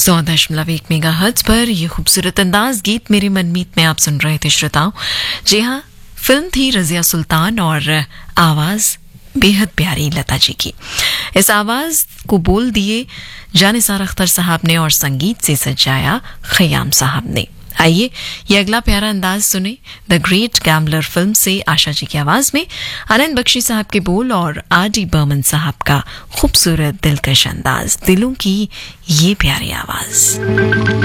100.1 megahertz पर ये खूबसूरत अंदाज गीत मेरे मनमीत में आप सुन रहे थे श्रोताओं। जी हाँ, फिल्म थी रजिया सुल्तान और आवाज बेहद प्यारी लता जी की। इस आवाज को बोल दिए जानिसार अख्तर साहब ने और संगीत से सजाया खयाम साहब ने। आइए ये अगला प्यारा अंदाज सुने द ग्रेट गैम्बलर फिल्म से आशा जी की आवाज में आनंद बख्शी साहब के बोल और आर.डी. बर्मन साहब का खूबसूरत दिलकश अंदाज, दिलों की ये प्यारी आवाज।